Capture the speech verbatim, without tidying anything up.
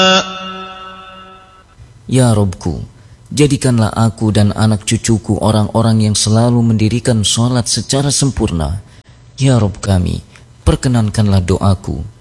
Ya Robku, jadikanlah aku dan anak cucuku orang-orang yang selalu mendirikan sholat secara sempurna. Ya Rob kami, perkenankanlah doaku.